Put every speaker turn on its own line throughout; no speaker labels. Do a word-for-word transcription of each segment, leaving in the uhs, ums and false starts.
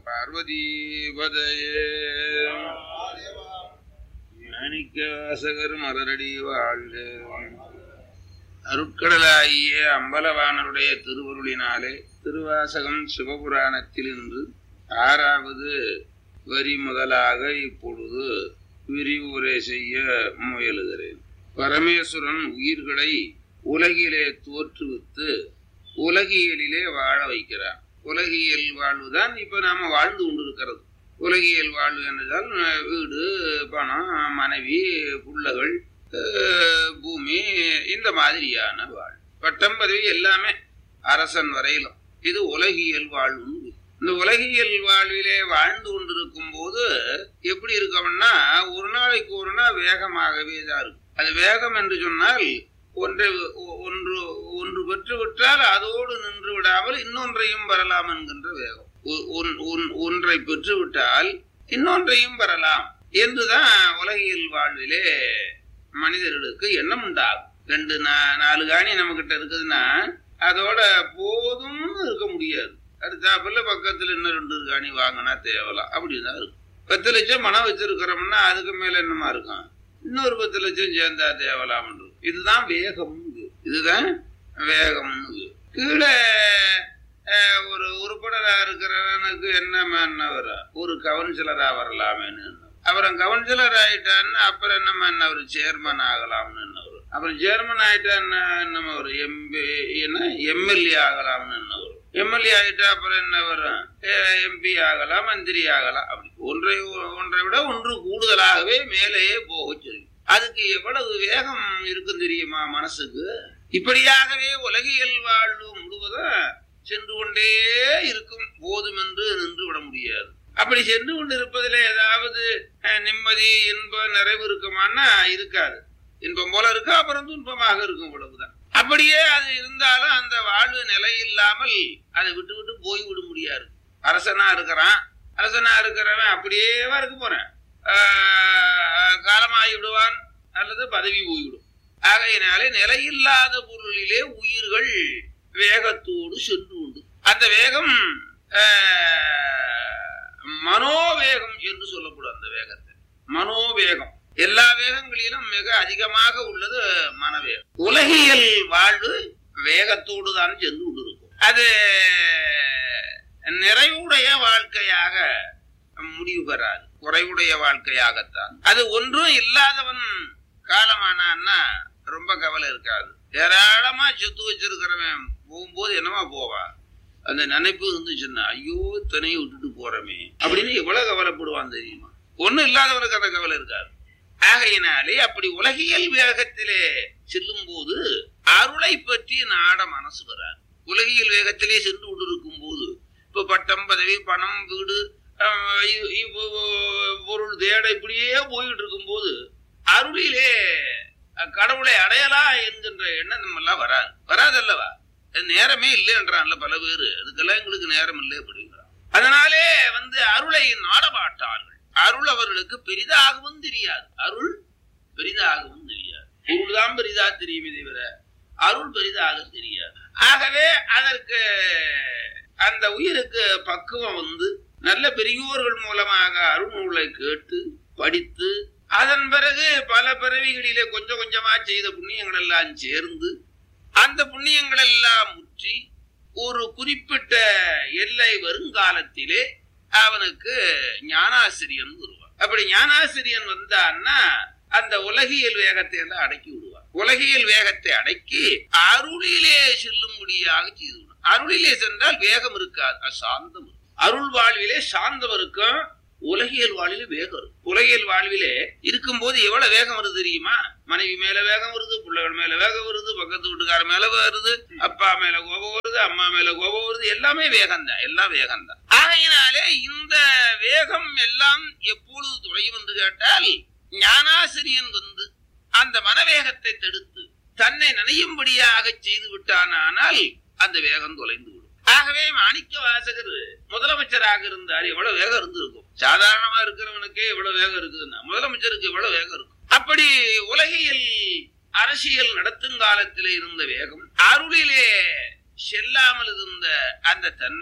பார்வதீபதையே மாணிக்கவாசகர் மலரடி வாழ்க. அருட்கடலாகிய அம்பலவானருடைய திருவருளினாலே திருவாசகம் சிவபுராணத்தில் இன்று ஆறாவது வரி முதலாக இப்பொழுது விரிவுரை செய்ய முயலுகிறேன். பரமேஸ்வரன் உயிர்களை உலகிலே தோற்றுவித்து உலகியலிலே வாழ வைக்கிறான். உலகியல் வாழ்வுதான் இப்ப நாம வாழ்ந்து கொண்டிருக்கிறது. உலகியல் வாழ்வு என்றால் வீடு, பணம், மனைவி, பிள்ளைகள், பூமி, இந்த மாதிரியான வாழ்வு, பட்டம், பதவி எல்லாமே அரசன் வரையிலும் இது உலகியல் வாழ்வு. இந்த உலகியல் வாழ்விலே வாழ்ந்து கொண்டிருக்கும் போது எப்படி இருக்கோம்னா ஒரு நாளைக்கு ஒரு நாள் வேகமாகவே தான் இருக்கும். அது வேகம் என்று சொன்னால் ஒன்றை ஒன்று ஒன்று பெற்று விட்டால் அதோடு நின்று விடாமல் இன்னொன்றையும் பெறலாம் என்கின்ற வேகம். ஒன்றை பெற்று விட்டால் இன்னொன்றையும் பெறலாம் என்றுதான் உலகியல் வாழ்விலே மனிதர்களுக்கு எண்ணம் உண்டாகும். ரெண்டு நாலு காணி நம்ம கிட்ட இருக்குதுன்னா அதோட போதும் இருக்க முடியாது. அடுத்தாப்புல பக்கத்துல இன்னும் ரெண்டு காணி வாங்கினா தேவலாம் அப்படிதான் இருக்கும். பத்து லட்சம் பணம் வச்சிருக்கிறோம்னா அதுக்கு மேல என்னமா இருக்கும், இன்னொரு பத்து லட்சம் சேர்ந்தா தேவலாம். இதுதான் வேகம். இதுதான் வேகம். கீழே ஒரு உறுப்பினரா இருக்கிறவனுக்கு என்ன வரும், ஒரு கவுன்சிலரா வரலாமேன்னு. அப்புறம் கவுன்சிலர் ஆயிட்டான்னு அப்புறம் என்னமா என்ன ஒரு சேர்மன் ஆகலாம்னு என்ன வரும். அப்புறம் சேர்மன் ஆயிட்டான்னா என்னமா ஒரு எம்பி என்ன எம்எல்ஏ ஆகலாம்னு என்ன வரும். எம்எல்ஏ ஆயிட்டா அப்புறம் என்ன வரும், எம்பி ஆகலாம், மந்திரி ஆகலாம். அப்படி ஒன்றை ஒன்றை விட ஒன்று கூடுதலாகவே மேலேயே போக சொல்லி அதுக்கு எவ்வளவு வேகம் இருக்கும் தெரியுமா மனசுக்கு. இப்படியாகவே உலகியல் வாழ்வு முழுவதும் சென்று கொண்டே இருக்கும். போதும் என்று நின்று விட முடியாது. அப்படி சென்று கொண்டு இருப்பதில் ஏதாவது நிம்மதி, இன்பம், நிறைவு இருக்குமான்னா இருக்காது. இன்பம் போல இருக்கா, அப்புறம் துன்பமாக இருக்கும். இவ்வளவுதான். அப்படியே அது இருந்தாலும் அந்த வாழ்வு நிலை இல்லாமல் அதை விட்டு விட்டு போய் விட முடியாது. அரசனா இருக்கிறான், அரசனா இருக்கிறவன் அப்படியேவா இருக்க போறேன், காலமாகி விடுவான் அல்லது பதவி போய்விடும். ஆகையினாலே நிலையில்லாத பொருளிலே உயிர்கள் வேகத்தோடு சென்று உண்டு. அந்த வேகம் மனோவேகம் என்று சொல்லப்படும். அந்த வேகத்தை மனோவேகம். எல்லா வேகங்களிலும் மிக அதிகமாக உள்ளது மனவேகம். உலகியல் வாழ்வு வேகத்தோடு தான் சென்று கொண்டிருக்கும். அது நிறைவுடைய வாழ்க்கையாக முடிவு பெறாது, குறைவுடைய வாழ்க்கையாகத்தான். அது ஒன்றும் இல்லாதவன் காலமானான்னா ரொம்ப கவலை இருக்காது. ஏராளமா சொத்து வச்சிருக்கிறவன் போகும்போது என்னமா போவான், அந்த நினைப்பு இருந்துச்சுன்னா ஐயோ தனையை விட்டுட்டு போறமே அப்படின்னு எவ்வளவு கவலைப்படுவான் தெரியுமா. ஒண்ணும் இல்லாதவனுக்கு அந்த கவலை இருக்காது. ஆகையினாலே அப்படி உலகியல் வேகத்திலே செல்லும் போது அருளை பற்றி நாட மனசு வராது. உலகியல் வேகத்திலே சென்று கொண்டிருக்கும் போது இப்ப பட்டம், பதவி, பணம், வீடு, பொருள் தேட இப்படியே போயிட்டு இருக்கும் போது அருளிலே கடவுளை அடையலாம் என்கின்ற எண்ணம் நம்ம எல்லாம் வராது. வராதல்லவா. நேரமே இல்லை என்றான்ல பல பேரு. அதுக்கெல்லாம் எங்களுக்கு நேரம் இல்லை அப்படிங்கிறான். அதனாலே வந்து அருளை நாட மாட்டார்கள். அருள் அவர்களுக்கு பெரிதாகவும் தெரியாது. அருள் பெரிதாகவும் தெரியாது. பொருள் தான் பெரிதா தெரியுமே தவிர அருள் பெரிதாக தெரியாது. ஆகவே அதற்கு அந்த உயிருக்கு பக்குவம் வந்து நல்ல பெரியோர்கள் மூலமாக அருள் நூலை கேட்டு படித்து அதன் பிறகு பல பிறவிகளிலே கொஞ்சம் கொஞ்சமா செய்த புண்ணியங்கள் எல்லாம் சேர்ந்து அந்த புண்ணியங்கள் எல்லாம் முற்றி ஒரு குறிப்பிட்ட எல்லை வருங்காலத்திலே அவனுக்கு ஞானாசிரியன் வருவான். அப்படி ஞானாசிரியன் வந்தான்னா அந்த உலகியல் வேகத்தை எல்லாம் அடக்கி விடுவான். உலகியல் வேகத்தை அடக்கி அருளிலே செல்லும்படியாக செய்து விடுவான். அருளிலே சென்றால் வேகம் இருக்காது, அசாந்தம். அருள் வாழ்விலே சாந்தம் இருக்கும், உலகியல் வாழ்விலே வேகம் இருக்கும். உலகியல் வாழ்விலே இருக்கும் போது எவ்வளவு வேகம் வருது தெரியுமா. மனைவி மேல வேகம் வருது, பிள்ளைகள் மேல வேகம் வருது, பக்கத்து வீட்டுக்கார மேல வருது, அப்பா மேல கோபம் வருது, அம்மா மேல கோபம் வருது. எல்லாமே வேகம் தான், எல்லாம் வேகம் தான். ஆகையினாலே இந்த வேகம் எல்லாம் எப்பொழுது துறையும் என்று கேட்டால் ஞானாசிரியன் வந்து அந்த மனவேகத்தை தடுத்து தன்னை நினையும்படியாக செய்து விட்டானால் அந்த வேகம் தொலைந்து விடும். ஆகவே மாணிக்க வாசகர் முதலமைச்சராக இருந்தார். எவ்வளவு வேகம் இருந்திருக்கும். சாதாரணமா இருக்கிறவனுக்கே எவ்வளவு வேகம் இருக்குதுன்னா முதலமைச்சருக்கு எவ்வளவு வேகம் இருக்கும். அப்படி உலகியல் அரசியல் நடத்தும் காலத்திலே இருந்த வேகம், அருளிலே செல்லாமல் இருந்த அந்த தன்மை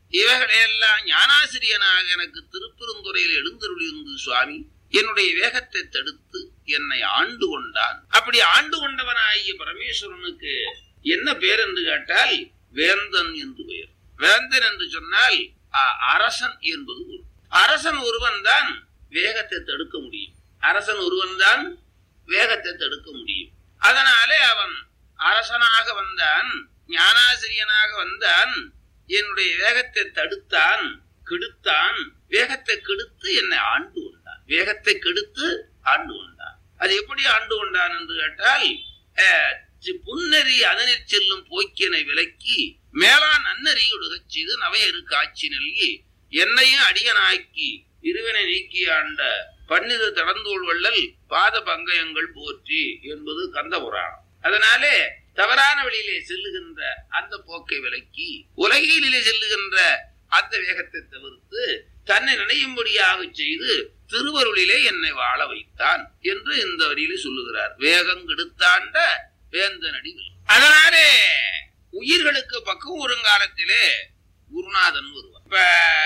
இவைகளையெல்லாம் ஞானாசிரியனாக எனக்கு திருப்பெருந்துறையில் எழுந்தருளிருந்து சுவாமி என்னுடைய வேகத்தை தடுத்து என்னை ஆண்டு கொண்டான். அப்படி ஆண்டு கொண்டவனாகிய பரமேஸ்வரனுக்கு என்ன பேர் என்று கேட்டால் வேந்தன் என்று பெயர். வேந்தன் என்று சொன்னால் அரசன் என்பது. அரசன் ஒருவன் தான் வேகத்தை தடுக்க முடியும். அரசன் ஒருவன் தான் வேகத்தை தடுக்க முடியும். அதனாலே அவன் அரசனாக வந்தான், ஞானாசிரியனாக வந்தான், என்னுடைய வேகத்தை தடுத்தான், கெடுத்தான். வேகத்தை கெடுத்து என்னை ஆண்டு கொண்டான். வேகத்தை கெடுத்து ஆண்டு கொண்டான். அது எப்படி ஆண்டு கொண்டான் என்று கேட்டால், புன்னெறி அதனில் செல்லும் போக்கியனை விலக்கி மேலான் நன்னறி ஒடுகச் செய்து நவையரு காட்சி நல்கி என்னையும் அடியனாக்கி இருவினை நீக்கி ஆண்ட பன்னிரு தடந்தோள் வள்ளல் பாத பங்கயங்கள் போற்றி என்பது கந்த புராணம். அதனாலே தவறான வழியிலே செல்லுகின்ற அந்த போக்கை விலக்கி உலகிலே செல்லுகின்ற அந்த வேகத்தை தவிர்த்து தன்னை நினையும்படியாக செய்து திருவருளிலே என்னை வாழ வைத்தான் என்று இந்த வரியிலே சொல்லுகிறார். வேகம் கெடுத்தாண்ட வேந்தனடிகள். அதனாலே உயிர்களுக்கு பக்குவம் வருங்காலத்திலே குருநாதன் வருவார். இப்ப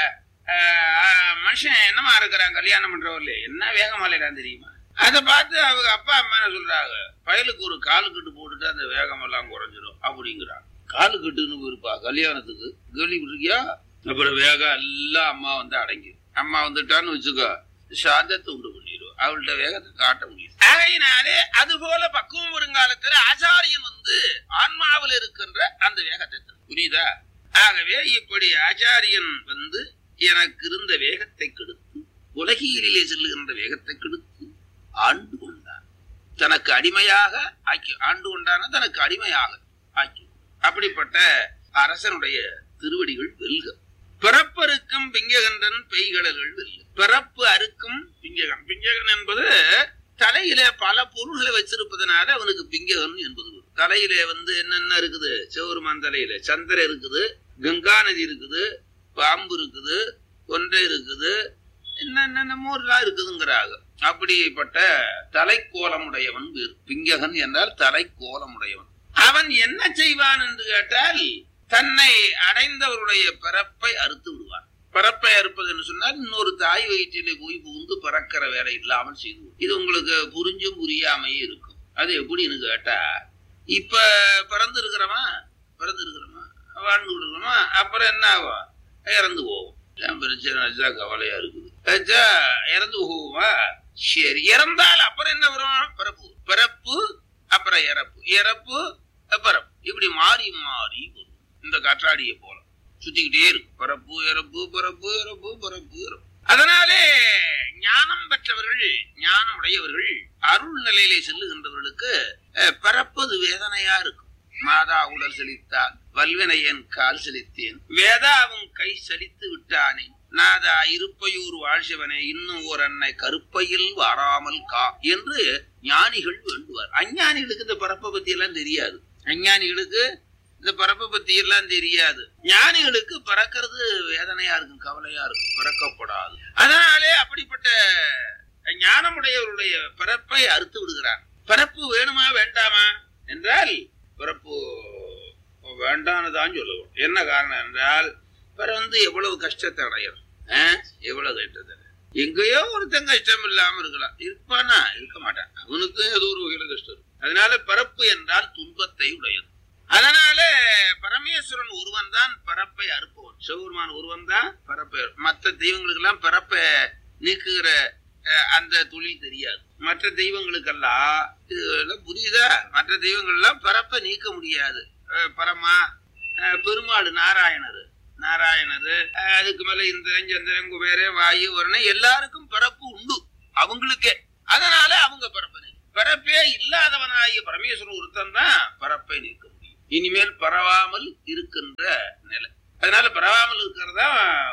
மனுஷன் என்னமா இருக்கிறான், கல்யாணம் பண்றவர்ல என்ன வேகமாலாம் தெரியுமா? அதை பார்த்து அவங்க அப்பா அம்மா என்ன சொல்றாங்க, பயலுக்கு ஒரு காலு கட்டு போட்டுட்டு அந்த வேகம் எல்லாம் குறைஞ்சிடும் அப்படிங்கிறாங்க. காலு கட்டுன்னு போயிருப்பா கல்யாணத்துக்கு, கேள்விப்பட்டிருக்கியா? அப்புறம் வேகம் எல்லாம் அம்மா வந்து அடங்கி, அம்மா வந்துட்டான்னு வச்சுக்கோ சாந்தத்தை உண்டு பண்ணிடுவோம், அவள்கிட்ட வேகத்தை காட்ட முடியும். ஆகையினாலே அது போல பக்குவம் வருங்காலத்துல ஆச்சாரியன் வந்து ஆன்மாவில் இருக்கின்ற அந்த வேகத்தை புரியுதா? ஆகவே இப்படி ஆச்சாரியன் வந்து எனக்கு இருந்த வேகத்தை கெடுத்து உலகியலிலே செல்லுகின்ற வேகத்தை கெடுத்து ஆண்டு கொண்டான். தனக்கு அடிமையாக ஆக்கி ஆண்டு கொண்டான தனக்கு அடிமையாக ஆக்கி. அப்படிப்பட்ட அரசனுடைய திருவடிகள் வெல்க. பிறப்பருக்கும் பிங்ககண்டன் பெய்கடல்கள் வெல்க. பிறப்பு அறுக்கும் பிங்ககன். பிங்ககன் என்பது தலையில பல பொருள்களை வச்சிருப்பதனால அவனுக்கு பிங்ககன் என்பது. தலையில வந்து என்னென்ன இருக்குது, சிவருமான் தலையில சந்திரன் இருக்குது, கங்கா நதி இருக்குது, பாம்பு இருக்குது, ஒன்றை இருக்குது, என்னென்னமோ எல்லாம் இருக்குதுங்கிறாங்க. அப்படிப்பட்ட தலைக்கோலமுடையவன் பிங்ககன் என்றால் தலைக்கோலமுடையவன். அவன் என்ன செய்வான் என்று கேட்டால் தன்னை அடைந்தவருடைய பிறப்பை அறுத்து விடுவான். பிறப்பை அறுப்பது என்று சொன்னால் இன்னொரு தாய் வயிற்றிலே போய் புகுந்து பிறக்கிற வேலை இல்லாமல் செய்து. இது உங்களுக்கு புரிஞ்சும் புரியாமையே இருக்கும். அது எப்படின்னு கேட்டா, இப்ப பிறந்து இருக்கிறோமா பிறந்து இருக்கிறோமா வாழ்ந்து இருக்கிறோமா, அப்புறம் என்ன ஆகும், இறந்து போவோம். பிரச்சனை கவலையா இருக்குது, இறந்து போகுமா? சரி, இறந்தால் அப்புறம் என்ன வரும்? பிறப்பு. பிறப்பு அப்புறம் இறப்பு, இறப்பு பிறப்பு, இப்படி மாறி மாறி வரும். இந்த காற்றாடியை போல சுத்திக்கிட்டே இருக்கு. பிறப்பு இறப்பு பிறப்பு இறப்பு பிறப்பு இறப்பு. அதனாலே ஞானம் பெற்றவர்கள், ஞானம் உடையவர்கள், அருள் நிலையிலே செல்லுகின்றவர்களுக்கு பிறப்பது வேதனையா இருக்கும். மாதா உடல் செழித்தால் வல்வினையன் கால் செழித்தேன், வேதாவும் கை செழித்து விட்டானே, நாதா இருப்பையூர் வாழ்சிவனே, இன்னும் ஓர் அன்னை கருப்பையில் வாராமல் கா என்று ஞானிகள் வேண்டுவார். அஞ்ஞானிகளுக்கு இந்த பிறப்பை பத்தி எல்லாம் தெரியாது. அஞ்ஞானிகளுக்கு இந்த பிறப்பை பத்தி எல்லாம் தெரியாது. ஞானிகளுக்கு பிறக்கிறது வேதனையா இருக்கும், கவலையா இருக்கும், பிறக்கப்படாது. அதனாலே அப்படிப்பட்ட ஞானமுடையவருடைய பிறப்பை அறுத்து விடுகிறார். பிறப்பு வேணுமா வேண்டாமா என்றால் பிறப்பு வேண்டான்னு சொல்லுவோம். என்ன காரணம் என்றால் பிறந்து எவ்வளவு கஷ்டத்தை அடையணும், எவ்வளவு கஷ்டத்தை. எங்கேயோ ஒருத்தன் கஷ்டம் இல்லாம இருக்கலாம், இருப்பானா? இருக்க மாட்டான். அவனுக்கு ஏதோ ஒரு வகையில கஷ்டம் இருக்கும். அதனால பிறப்பு என்றால் துன்பத்தை உடையது. அதனால பரமேஸ்வரன் ஒருவன் தான் பிறப்பை அறுப்பவன். சிவபெருமான் ஒருவன் தான் பிறப்பை. மற்ற தெய்வங்களுக்கு எல்லாம் பிறப்பை நீக்குகிற அந்த தொழில் தெரியாது. மற்ற தெய்வங்களுக்கெல்லாம் இதெல்லாம் புரியுதா? மற்ற தெய்வங்கள் எல்லாம் பிறப்பை நீக்க முடியாது. பரமா பெருமாள் நாராயணர் நாராயணர் அதுக்கு மேல இந்திரன் சந்திரன் குபேரே வாயு வருணன் எல்லாருக்கும் பிறப்பு உண்டு அவங்களுக்கே. அதனால அவங்க பிறப்பை பிறப்பே இல்லாதவனாகிய பரமேஸ்வரன் ஒருத்தன் தான் பிறப்பை நீக்க முடியும். இனிமேல் பரவாமல் இருக்கின்ற நிலை. அதனால பரவாமல் இருக்கிறதா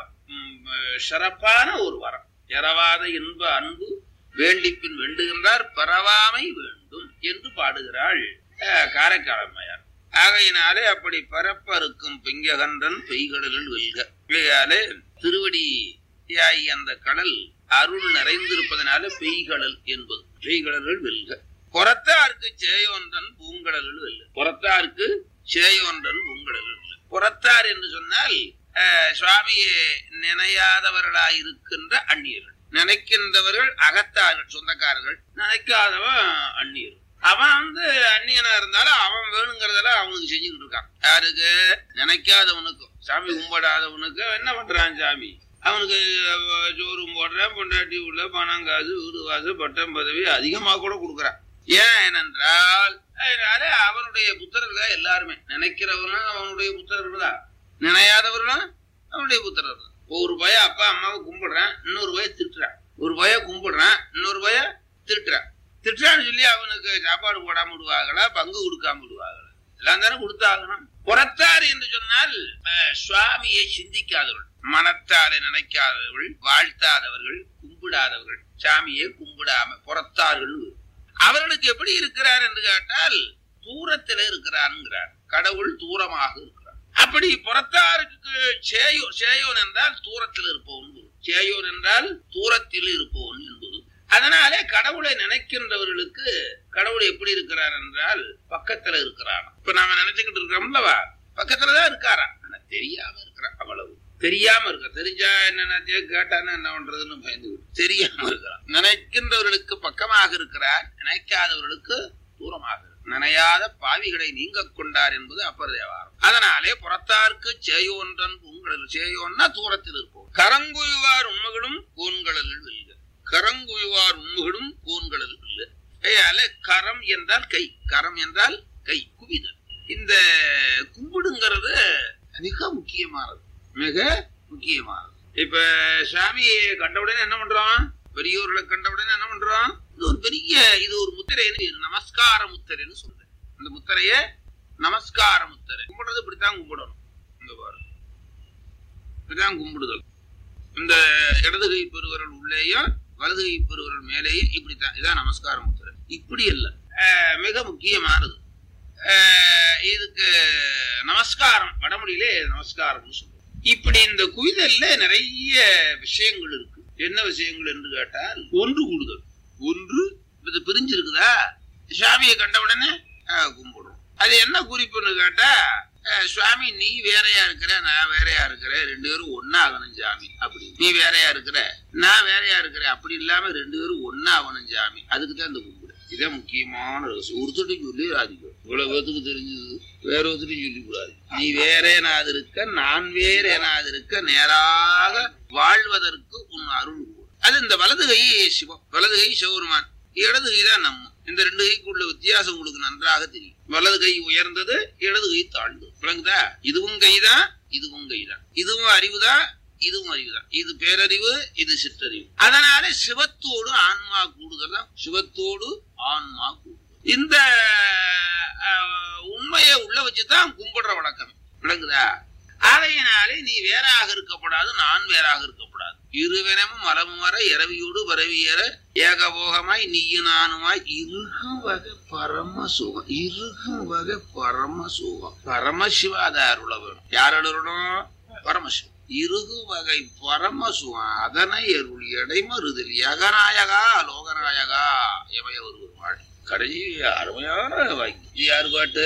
சிறப்பான ஒரு வரம். எறவாத இன்ப அன்பு வேண்டிப்பின் வேண்டுகின்றார், பரவாமை வேண்டும் என்று பாடுகிறாள் காரைக்கால் அம்மையார். ஆகையினாலே அப்படி பரப்பருக்கும் பிங்ககன்றன் பெய்கடலில் வெல்க. இவையாலே திருவடி அந்த கடல் அருள் நிறைந்திருப்பதனால பெய்கடல் என்பது. பெய்கடல்கள் வெல்க. புறத்தாருக்கு சேயோன்றன் பூங்கடல்கள் வெல்க. புறத்தாருக்கு சேயோன்றன் பூங்கடல்கள். புறத்தார் என்று சொன்னால் சுவாமியை நினையாதவர்களாயிருக்கின்ற அந்நியர்கள். நினைக்கின்றவர்கள் அகத்தார்கள், சொந்தக்காரர்கள். நினைக்காதவன் அந்நியர். அவன் வந்து அந்நியனா இருந்தாலும் அவன் வேணுங்கிறதெல்லாம் அவனுக்கு செஞ்சுக்கிட்டு இருக்கான். யாருக்கு? நினைக்காதவனுக்கும். சாமி கும்பிடாதவனுக்கு என்ன பண்றான் சாமி? அவனுக்கு சோறும் போடுறான், பொண்டாட்டி உள்ள பணம் காசு வீடு காசு பட்டம் பதவி அதிகமாக கூட கொடுக்குறான். ஏன் ஏனென்றால் அதனால அவனுடைய புத்திரர்கள் எல்லாருமே. நினைக்கிறவனும் அவனுடைய புத்திரர்கள் தான், நினையாதவர்களும் அவனுடைய புத்திரர்கள் தான். ஒரு பய அப்பா அம்மாவை கும்பிடுறான், இன்னொரு பய திட்டுறான். ஒரு பய கும்பிடுறான், இன்னொரு பய திட்டுறான். திட்டுறான்னு சொல்லி அவனுக்கு சாப்பாடு போடாம விடுவாங்களா, பங்கு கொடுக்காம விடுவாங்களா? எல்லாம் தானே கொடுத்தாகணும். புறத்தார் என்று சொன்னால் சுவாமியை சிந்திக்காதவர்கள், மனத்தாரை நினைக்காதவர்கள், வாழ்த்தாதவர்கள், கும்பிடாதவர்கள், சாமியை கும்பிடாம புறத்தார்கள். அவர்களுக்கு எப்படி இருக்கிறார் என்று கேட்டால் தூரத்தில் இருக்கிறார். கடவுள் தூரமாக இருக்கிறார். அப்படி புறத்தாருக்கு சேயோன், சேயோன் என்றால் தூரத்தில் இருப்பவன், சேயோன் என்றால் தூரத்தில் இருப்பவன் என்பது. அதனாலே கடவுளை நினைக்கின்றவர்களுக்கு கடவுள் எப்படி இருக்கிறார் என்றால் பக்கத்துல இருக்கிறார். இப்ப நாம நினைச்சுக்கிட்டு இருக்கிறோம்லவா, பக்கத்துலதான் இருக்காரா, ஆனா தெரியாம இருக்கிறான். அவ்வளவு தெரியாம இருக்க. தெரிஞ்சா என்ன கேட்டான்னு என்ன பண்றதுன்னு பயந்து தெரியாம இருக்கிறான். நினைக்கின்றவர்களுக்கு பக்கமாக இருக்கிறார், நினைக்காதவர்களுக்கு தூரமாக. நினையாத பாவிகளை நீங்க கொண்டார் என்பது அப்பர் தேவாரம். அதனாலே புறத்தாருக்கு சேயோன்றன் பூங்கடல். சேயோன்னா தூரத்தில் இருப்போம். கரங்குயுவார் உண்மைகளும் கோன்களல் வெல்க. கரங்குயுவார் உண்மைகளும் கோன்களல் வெல்க. ஏயால கரம் என்றால் கை, கரம் என்றால் கை, குவிதல். இந்த கும்பிடுங்கிறது மிக முக்கியமானது, மிக முக்கியமானது. இப்ப சாமியை கண்டவுடனே என்ன பண்றோம்? பெரியோர்களை கண்டவுடனே என்ன பண்றோம்? இது ஒரு பெரிய, இது ஒரு முத்திரைன்னு, நமஸ்கார முத்திரைன்னு சொல்றேன். இந்த முத்திரைய நமஸ்கார முத்திரை. கும்பிடுறது இப்படித்தான் கும்பிடணும். இந்த பாரு, இப்படித்தான் கும்பிடுதல். இந்த இடது கை பெருவரல் உள்ளேயும் வலது கை பெருவரல் மேலேயும் இப்படித்தான். இதான் நமஸ்கார முத்திரை. இப்படி இல்ல, மிக முக்கியமானது. இதுக்கு நமஸ்காரம், வடமொழியிலே நமஸ்காரம் சொல்லுவோம். இப்படி இந்த குவிதல்ல நிறைய விஷயங்கள் இருக்கு. என்ன விஷயங்கள் என்று கேட்டால் ஒன்று கூடுதல். ஒன்று இது பிரிஞ்சிருக்குதா, சுவாமியை கண்ட உடனே கும்பிடுறோம். அது என்ன குறிப்புன்னு கேட்டா, சுவாமி நீ வேறையா இருக்கிற, நான் வேறையா இருக்கிறேன், ரெண்டு பேரும் ஒன்னா ஆகணும் சாமி. அப்படி நீ வேறையா இருக்கிற, நான் வேறையா இருக்கிறேன், அப்படி இல்லாம ரெண்டு பேரும் ஒன்னா ஆகணும் சாமி. அதுக்குதான் இந்த கும்பிடு. இதான் முக்கியமான ரகசியம். ஒருத்தட்டையும் சொல்லி ராதிக்கும். இவ்வளவு பேத்துக்கு தெரிஞ்சது, வேற ஒருத்தட்டையும் சொல்லி கூடாது. நீ வேற எனாது இருக்க, நான் வேற எனாது இருக்க, நேராக வாழ்வதற்கு உன் அருள். அது இந்த வலது கை சிவம், வலது கை சிவபெருமான், இடது கை தான் நம்ம. இந்த ரெண்டு கைக்குள்ள வித்தியாசம் உங்களுக்கு நன்றாக தெரியும். வலது கை உயர்ந்தது, இடது கை தாழ்ந்தது. விளங்குதா? இதுவும் கைதான், இதுவும் கைதான். இதுவும் அறிவுதான், இதுவும் அறிவுதான். இது பேரறிவு, இது சிற்றறிவு. அதனால சிவத்தோடு ஆன்மா கூடுதல் தான். சிவத்தோடு ஆன்மா கூடுதல். இந்த உண்மையை உள்ள வச்சுதான் கும்பிடுற வழக்கம். விளங்குதா? ஆகையினாலே நீ வேறாக இருக்கப்படாது, நான் வேறாக இருக்கப்படாது. இருவனமும் மரமும் வர இரவியோடு பரவியற ஏகபோகமாய் நீயும் நானுமாய் இருகும் வகை பரம சுகம். இருகும் வகை பரம சுகம். பரமசிவாதார் உள்ள வேணும். யார் அருளணும்? பரமசிவம். இருகு வகை பரம சுகம். அதனை அருள் எடைமறுதல் யகநாயகா லோகநாயகா எமைய ஒருவர் வாழ். கடைசி அருமையான வாக்கி. இது யாரு பாட்டு?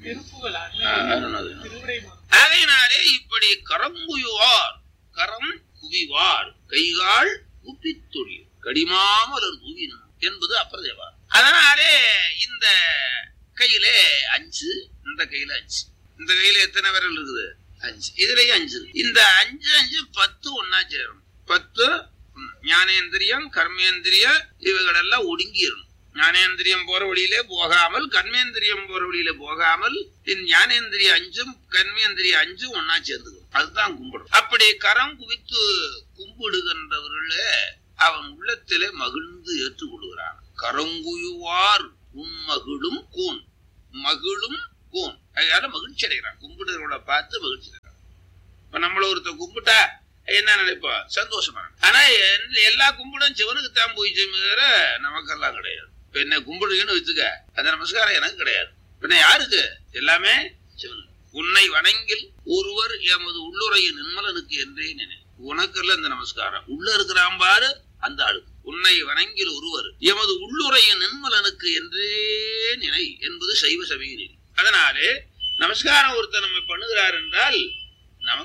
அதனாலே இப்படி கரங்குயுவார், கரம் குவிவார், கைகால் குப்பித்தொழில் கடிமாமலர் தூவினும் என்பது அப்பர் தேவாரம். அதனாலே இந்த கையில அஞ்சு, இந்த கையில அஞ்சு. இந்த கையில எத்தனை விரல் இருக்குது? அஞ்சு. இதுலயும் அஞ்சு. இந்த அஞ்சு அஞ்சு பத்து ஒன்னா சேரும். பத்து ஞானேந்திரியம், கர்மேந்திரியம் இவைகள் எல்லாம் ஒடுங்கிடணும். ஞானேந்திரியம் போற வழியிலே போகாமல், கர்மேந்திரியம் போற வழியில போகாமல், ஞானேந்திரிய அஞ்சும் கர்மேந்திரிய அஞ்சும் ஒன்னா சேர்ந்துடும். அதுதான் கும்பிடும். அப்படி கரம் குவித்து கும்பிடுகின்றவர்கள அவன் உள்ளத்திலே மகிழ்ந்து ஏற்றுக்கொள்கிறான். கரங்குயுவார் உன் மகிழும் கூன், மகிழும் கூன். அதனால மகிழ்ச்சி அடைகிறான். கும்பிடுறவங்கள பார்த்து மகிழ்ச்சி அடைகிறான். இப்ப நம்மள ஒருத்த கும்பிட்டா என்ன நினைப்பா? சந்தோஷமா. ஆனா எல்லா கும்பிடும் சிவனுக்கு தான் போய் செய்கிற, நமக்கெல்லாம் கிடையாது. இப்ப என்ன கும்பிடுங்கன்னு வச்சுக்க, அந்த நமஸ்காரம் எனக்கு கிடையாது. பின்ன யாருக்கு? எல்லாமே சிவனுக்கு. உன்னை வணங்கில் ஒருவர் எமது உள்ளுரையின் நின்மலனுக்கு என்றே நினை. உனக்கெல்லாம் இந்த நமஸ்காரம். உள்ள இருக்கிறான் பாரு அந்த ஆளுக்கு. உன்னை வணங்கில் ஒருவர் எமது உள்ளுரையின் நின்மலனுக்கு என்றே நினை என்பது சைவ சபையின் நெறி. அதனாலே நமஸ்காரம் ஒருத்தர் நம்ம பண்ணுகிறார் என்றால் நமக்கல்ல,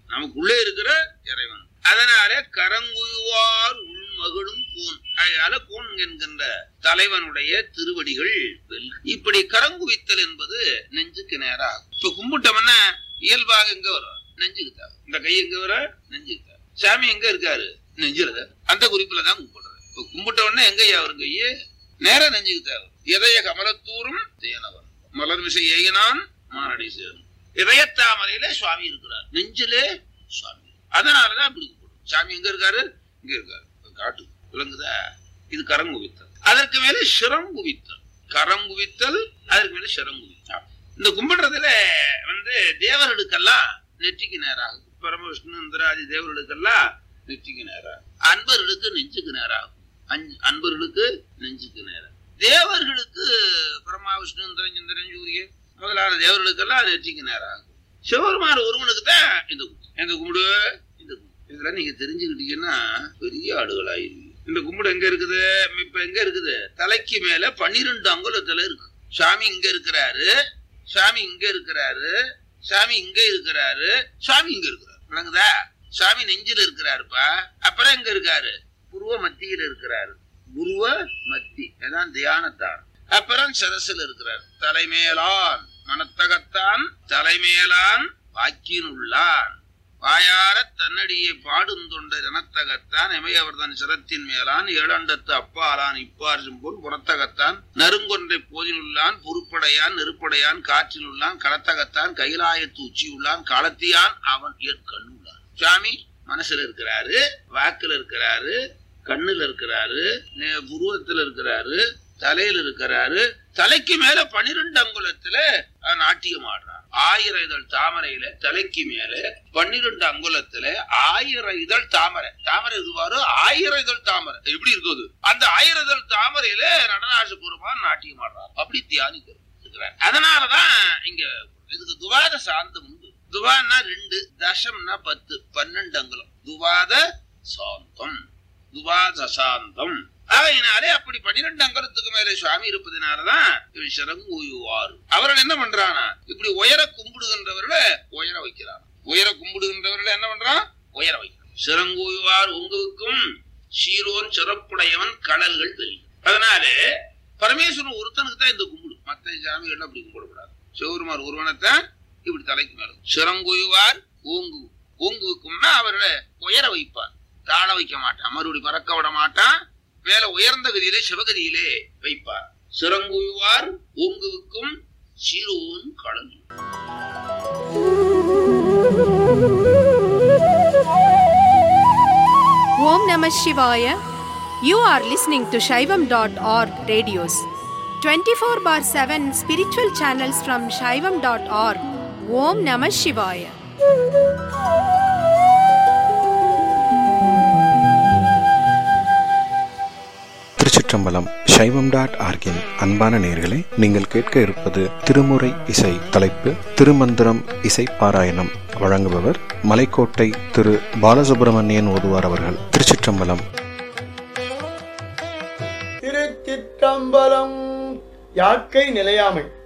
நமக்குள்ளே இருக்கிற இறைவன். அதனாலே கரங்குயுவார் உள்மகளும் கோன். அதனால கோன் என்கின்ற தலைவனுடைய திருவடிகள் இப்படி கரங்குவித்தல் என்பது நெஞ்சுக்கு நேராகும். இப்ப கும்பிட்டோம்னா இயல்பாக எங்க வரும்? நெஞ்சுக்கு தான். இந்த கை எங்க வர? நெஞ்சுக்கு தான். சாமி எங்க இருக்காரு? நெஞ்சுல. அந்த குறிப்புலதான் கும்பிடுறது. இப்ப கும்பிட்ட உடனே எங்கய்யா வரும்? கையே நேர நெஞ்சுக்கு தான். இதய கமலத்தூரும் தேனவன் மலர் விசை ஏகினான் மானடி சேரும். இதயத்தாமரையில சுவாமி இருக்கிறார், நெஞ்சிலே சுவாமி. அதனாலதான் அப்படி கும்பிடும். சாமி எங்க இருக்காரு? இங்க இருக்காரு. காட்டு விளங்குதா? இது கரங்குவித்தல். அதற்கு மேல சிரங்குவித்தல். கரங்குவித்தல் அதற்கு மேல சிரங்குவித்தல். இந்த கும்பிடுறதுல வந்து தேவர்களுக்கெல்லாம் நெற்றிக்கு நேராகும். பரமவிஷ்ணு இந்திராதி தேவர்களுக்கெல்லாம் நெற்றிக்கு நேராகும். அன்பர்களுக்கு நெஞ்சுக்கு நேராகும். அன்பர்களுக்கு நெஞ்சுக்கு நேரம். தேவர்களுக்கு பிரம்மா விஷ்ணு இந்திரன் சந்திரன் சூரியன் முதலான தேவர்களுக்கெல்லாம் நெற்றிக்கு நேராகும். சிவபெருமான் ஒருவனுக்கு தான் இந்த இந்த கும்பிடு. இந்த இதெல்லாம் நீங்க தெரிஞ்சுக்கிட்டீங்கன்னா பெரிய ஆடுகளாயிருவீங்க. இந்த கும்பிடு எங்க இருக்குது? இப்ப எங்க இருக்குது? தலைக்கு மேல பன்னிரெண்டு அங்குலத்துல இருக்கு. சாமி இங்க இருக்கிறாரு, சாமி இங்க இருக்கிறாரு, சாமி இங்க இருக்கிறாரு, சாமி இங்க இருக்கிறாரு. விளங்குதா? சாமி நெஞ்சில இருக்கிறாருப்பா. அப்புறம் எங்க இருக்காரு? புருவ மத்தியில இருக்கிறாரு. புருவ மத்தி அதான் தியானத்தான். அப்புறம் சரசுல இருக்கிறார். தலைமேலான் மனத்தகத்தான் தலைமேலான் வாக்கினுள்ளான் வாயார தன்னடியை பாடும் தொண்டர் எனத்தகத்தான் எமையவர் தன் சிரத்தின் மேலான் ஏழண்டத்து அப்பாலான் இப்பார் செம்போல் புறத்தகத்தான் நறுங்கொன்றை போதினுள்ளான் பொறுப்படையான் நெருப்படையான் காற்றினுள்ளான் களத்தகத்தான் கைலாயத்து உச்சியுள்ளான் காலத்தியான் அவன் ஏற்கண்ணுள்ளான். சுவாமி மனசுல இருக்கிறாரு, வாக்குல இருக்கிறாரு, கண்ணுல இருக்கிறாரு, புருவத்துல இருக்கிறாரு, தலையில இருக்கிறாரு. தலைக்கு மேல பன்னிரெண்டு அங்குலத்துல நாட்டியம் ஆடுறார். ஆயிரம் இதழ் தாமரையில தலைக்கு மேல பன்னிரெண்டு அங்குலத்துல ஆயிரம் இதழ் தாமரை. தாமரை இதுவாரு ஆயிரம் இதழ் தாமரை எப்படி இருக்குது? அந்த ஆயிரம் இதழ் தாமரையில நடனாச பெருமான் நாட்டியம் ஆடுறார். அப்படி தியானிக்கிறார். அதனாலதான் இங்க இதுக்கு துவாத சாந்தம் உண்டு. துவான்னா ரெண்டு, தசம்னா பத்து, பன்னெண்டு அங்குலம். துவாத சாந்தம், துவாத சாந்தம். அவையினாலே அப்படி பன்னிரெண்டு அங்குலத்துக்கு மேலே சுவாமி இருப்பதனாலதான் சிரங்குயுவார். அவர்கள் என்ன பண்றானா? இப்படி உயர கும்பிடுகின்றவர்களை உயர வைக்கிறான். உயர கும்பிடுகின்றவர்களை என்ன பண்றான்? உயர வைக்கிறான். சிரங்குயுவார் உங்களுக்கும் சீரோன் சிறப்புடையவன் கடல்கள் தெரியும். அதனாலே பரமேஸ்வரன் ஒருத்தனுக்கு தான் இந்த கும்பிடு. மத்த சாமிகள் அப்படி கும்பிடக்கூடாது. சிவபெருமான் ஒருவனைத்தான் இப்படி தலைக்கு மேல சிரங்குயுவார் ஓங்கு. ஓங்குவுக்கும்னா அவர்களை உயர வைப்பார், தாழ வைக்க மாட்டான், மறுபடி பறக்க விட மாட்டான். மேல உயர்ந்த கதியிலே சிவகதியிலே வைப்பார். சிரங்குயுவார் ஓங்குவுக்கும் சீரோன் கடல்.
Om Namah Shivaya. You are listening to Shaivam dot org radios. twenty-four bar seven spiritual channels from Shaivam dot org. Om Namah Shivaya.
திருச்சிற்றம்பலம். சைவம் டாட் ஆர்கின் அன்பான நேயர்களே, நீங்கள் கேட்க இருப்பது திருமுறை இசை. தலைப்பு திருமந்திரம் இசை பாராயணம். வழங்குபவர் மலைக்கோட்டை திரு பாலசுப்ரமணியன் ஓதுவார் அவர்கள். திருச்சிற்றம்பலம்.
திருச்சிற்றம்பலம். யாக்கை நிலையாமை.